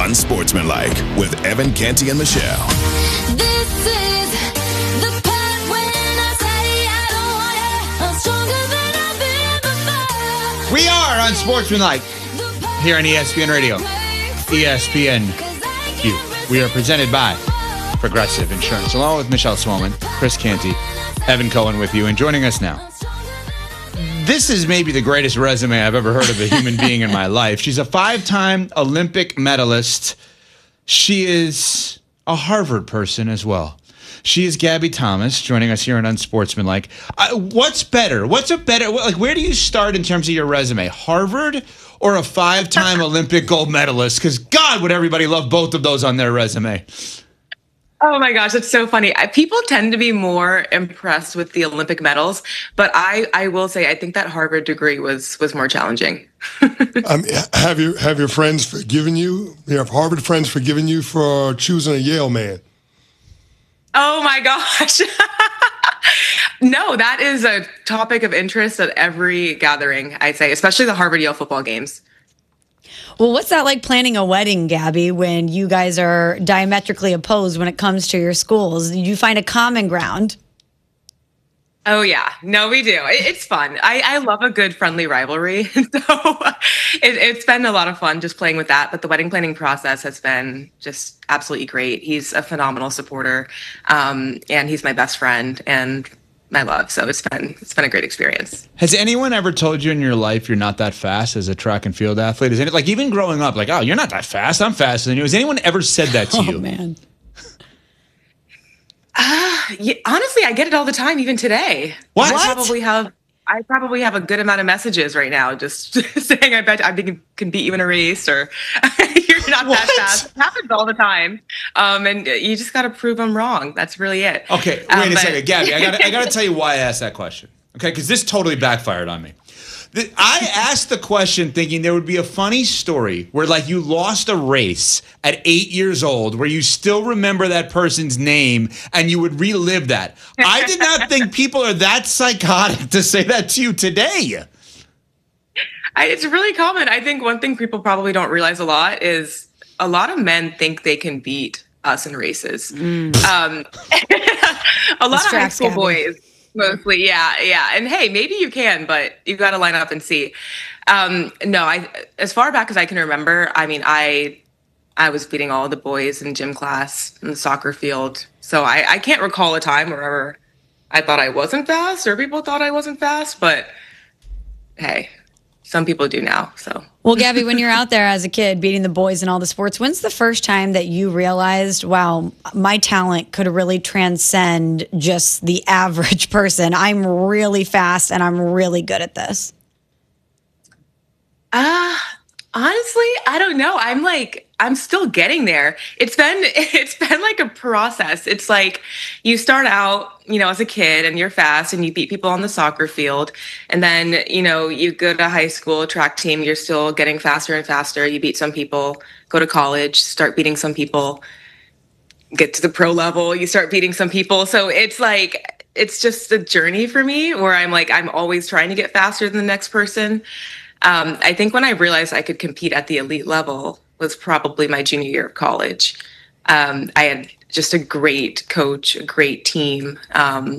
Unsportsmanlike with Evan Canty and Michelle. This is the part when I say I don't want it. I'm stronger than I've been before. We are Unsportsmanlike here on ESPN Radio. ESPN We are presented by Progressive Insurance, along with Michelle Swoman, Chris Canty, Evan Cohen with you, and joining us now. This is maybe the greatest resume I've ever heard of a human being in my life. She's a 5-time Olympic medalist. She is a Harvard person as well. She is Gabby Thomas, joining us here on Unsportsmanlike. What's better? Where do you start in terms of your resume? Harvard or a 5-time Olympic gold medalist? Because God, would everybody love both of those on their resume. Oh my gosh, that's so funny. People tend to be more impressed with the Olympic medals, but I will say I think that Harvard degree was more challenging. Have your friends forgiven you? Have Harvard friends forgiven you for choosing a Yale man? Oh my gosh. No, that is a topic of interest at every gathering, I'd say, especially the Harvard-Yale football games. Well, what's that like planning a wedding, Gabby, when you guys are diametrically opposed when it comes to your schools? Do you find a common ground? Oh, yeah. No, we do. It's fun. I love a good friendly rivalry. So it's been a lot of fun just playing with that. But the wedding planning process has been just absolutely great. He's a phenomenal supporter, and he's my best friend and my love. So it's been a great experience. Has anyone ever told you in your life you're not that fast as a track and field athlete? Is it like even growing up, like, oh, you're not that fast, I'm faster than you? Has anyone ever said that to you? Oh, man. Yeah, honestly, I get it all the time, even today. What? I probably have a good amount of messages right now just saying I bet I can beat you in a race, or you're not that fast. It happens all the time. And you just got to prove them wrong. That's really it. Okay, wait a second. Gabby, I got to tell you why I asked that question. Okay, because this totally backfired on me. I asked the question thinking there would be a funny story where, like, you lost a race at 8 years old where you still remember that person's name and you would relive that. I did not think people are that psychotic to say that to you today. It's really common. I think one thing people probably don't realize a lot is a lot of men think they can beat us in races. A lot of high school boys. Mostly, yeah. And hey, maybe you can, but you got to line up and see. No, as far back as I can remember, I mean, I was beating all the boys in gym class in the soccer field. So I can't recall a time where I thought I wasn't fast or people thought I wasn't fast, but hey, some people do now, so. Well, Gabby, when you're out there as a kid beating the boys in all the sports, when's the first time that you realized, wow, my talent could really transcend just the average person? I'm really fast and I'm really good at this. Honestly, I don't know. I'm still getting there. It's been like a process. It's like you start out, as a kid and you're fast and you beat people on the soccer field. And then, you go to high school track team, you're still getting faster and faster. You beat some people, go to college, start beating some people, get to the pro level, you start beating some people. So it's just a journey for me where I'm always trying to get faster than the next person. I think when I realized I could compete at the elite level was probably my junior year of college. I had just a great coach, a great team,